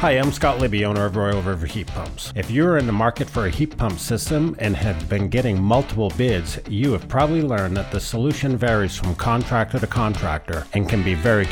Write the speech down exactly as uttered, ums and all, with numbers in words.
Hi, I'm Scott Libby, owner of Royal River Heat Pumps. If you're in the market for a heat pump system and have been getting multiple bids, you have probably learned that the solution varies from contractor to contractor and can be very